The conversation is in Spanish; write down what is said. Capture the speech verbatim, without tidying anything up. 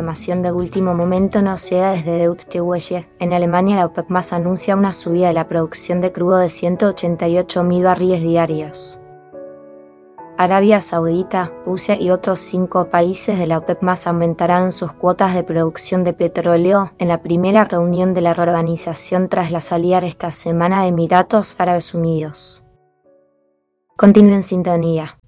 información de último momento nos llega desde Deutsche Welle. En Alemania, la OPEP más anuncia una subida de la producción de crudo de ciento ochenta y ocho mil barriles diarios. Arabia Saudita, Rusia y otros cinco países de la OPEP más aumentarán sus cuotas de producción de petróleo en la primera reunión de la reorganización tras la salida esta semana de Emiratos Árabes Unidos. Continúen en sintonía.